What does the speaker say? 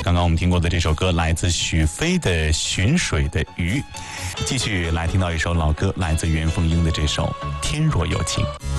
刚刚我们听过的这首歌来自许飞的《寻水的鱼》，继续来听到一首老歌，来自袁凤英的这首《天若有情》。